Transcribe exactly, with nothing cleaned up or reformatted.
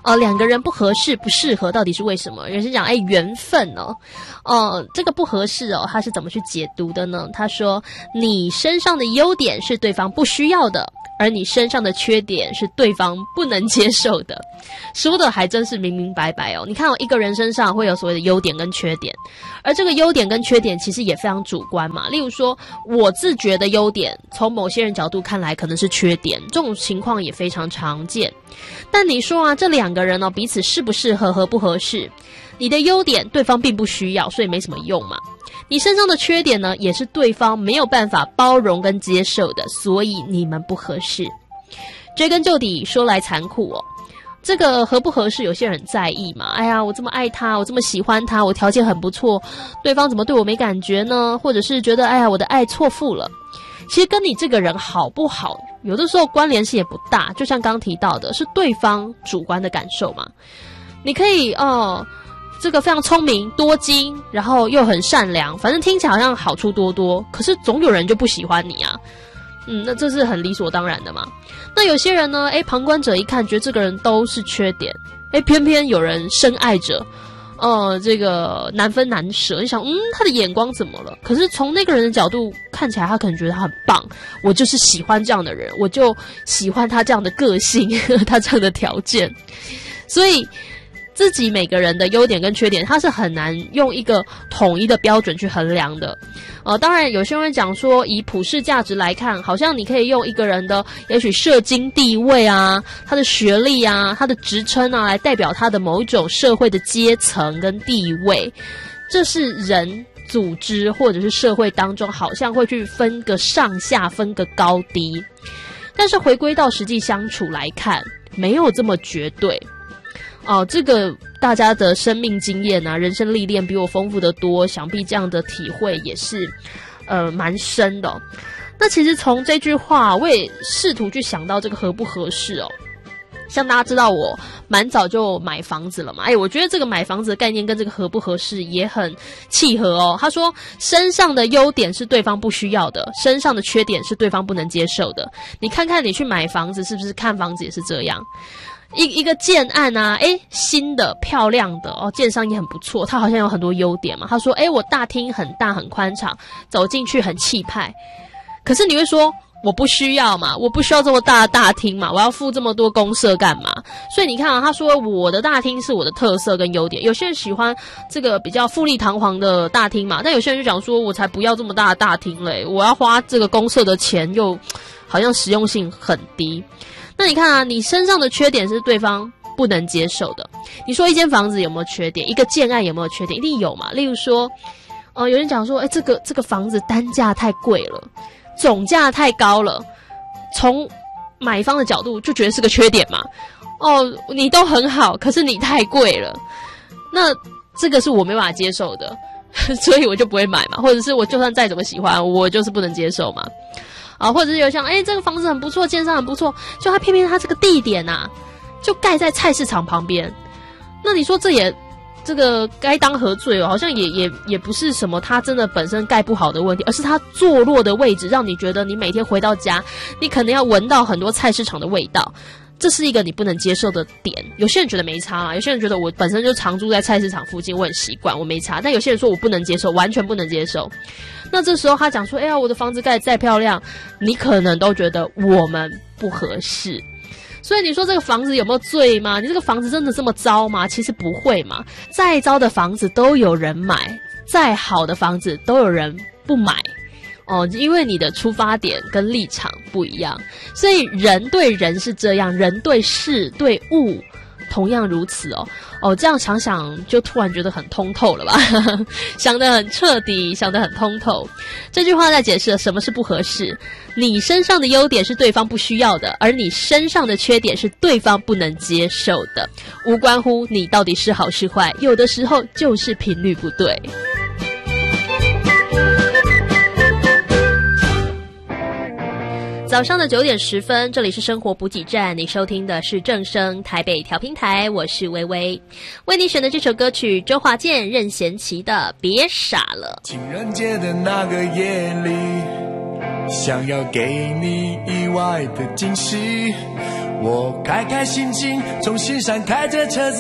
呃，两个人不合适、不适合，到底是为什么？有些讲，哎，缘分哦，呃，这个不合适哦，他是怎么去解读的呢？他说，你身上的优点是对方不需要的，而你身上的缺点是对方不能接受的。说的还真是明明白白哦。你看哦，一个人身上会有所谓的优点跟缺点，而这个优点跟缺点其实也非常主观嘛。例如说，我自觉的优点，从某些人角度看来可能是缺点，这种情况也非常常见。但你说啊，这两个人哦，彼此适不适合、合不合适？你的优点对方并不需要，所以没什么用嘛。你身上的缺点呢，也是对方没有办法包容跟接受的，所以你们不合适。追根究底，说来残酷哦，这个合不合适，有些人很在意嘛。哎呀，我这么爱他，我这么喜欢他，我条件很不错，对方怎么对我没感觉呢？或者是觉得，哎呀，我的爱错付了。其实跟你这个人好不好，有的时候关联性也不大。就像刚提到的，是对方主观的感受嘛。你可以哦。这个非常聪明多金，然后又很善良，反正听起来好像好处多多，可是总有人就不喜欢你啊。嗯，那这是很理所当然的嘛。那有些人呢，诶，旁观者一看觉得这个人都是缺点，诶，偏偏有人深爱着，呃，这个难分难舍。你想，嗯，他的眼光怎么了？可是从那个人的角度看起来，他可能觉得他很棒，我就是喜欢这样的人，我就喜欢他这样的个性，他这样的条件，所以自己每个人的优点跟缺点，它是很难用一个统一的标准去衡量的。呃，当然有些人会讲说，以普世价值来看，好像你可以用一个人的也许社经地位啊，他的学历啊，他的职称啊，来代表他的某一种社会的阶层跟地位。这是人组织或者是社会当中好像会去分个上下，分个高低。但是回归到实际相处来看，没有这么绝对。哦，这个大家的生命经验啊，人生历练比我丰富得多，想必这样的体会也是呃蛮深的哦。那其实从这句话我也试图去想到这个合不合适哦。像大家知道我蛮早就买房子了嘛，哎，我觉得这个买房子的概念跟这个合不合适也很契合哦。他说身上的优点是对方不需要的，身上的缺点是对方不能接受的。你看看你去买房子是不是看房子也是这样？一一个建案啊，诶，新的漂亮的哦，建商也很不错，他好像有很多优点嘛。他说，诶，我大厅很大很宽敞，走进去很气派。可是你会说，我不需要嘛，我不需要这么大的大厅嘛，我要付这么多公设干嘛？所以你看啊，他说我的大厅是我的特色跟优点。有些人喜欢这个比较富丽堂皇的大厅嘛，但有些人就讲说，我才不要这么大的大厅嘞，我要花这个公设的钱又好像实用性很低。那你看啊，你身上的缺点是对方不能接受的。你说一间房子有没有缺点？一个建案有没有缺点？一定有嘛。例如说，呃，有人讲说，哎，这个这个房子单价太贵了，总价太高了，从买方的角度就觉得是个缺点嘛。哦，你都很好，可是你太贵了，那这个是我没办法接受的，所以我就不会买嘛。或者是我就算再怎么喜欢，我就是不能接受嘛。啊，或者是有像，哎，这个房子很不错，建商很不错，就他偏偏他这个地点啊，就盖在菜市场旁边。那你说这也这个该当何罪哦？好像也也也不是什么他真的本身盖不好的问题，而是他坐落的位置让你觉得你每天回到家，你可能要闻到很多菜市场的味道。这是一个你不能接受的点。有些人觉得没差啦，有些人觉得我本身就常住在菜市场附近，我很习惯，我没差。但有些人说我不能接受，完全不能接受。那这时候他讲说，哎呀，我的房子盖得再漂亮，你可能都觉得我们不合适。所以你说这个房子有没有罪吗？你这个房子真的这么糟吗？其实不会嘛，再糟的房子都有人买，再好的房子都有人不买。哦，因为你的出发点跟立场不一样，所以人对人是这样，人对事对物同样如此哦。哦，这样想想就突然觉得很通透了吧想得很彻底，想得很通透。这句话在解释了什么是不合适。你身上的优点是对方不需要的，而你身上的缺点是对方不能接受的，无关乎你到底是好是坏，有的时候就是频率不对。早上的九点十分，这里是生活补给站，你收听的是正声台北调频台，我是微微，为你选的这首歌曲周华健任贤齐的《别傻了》。 情人节的那个夜里，想要给你意外的惊喜， 我开开心心从新山开着车子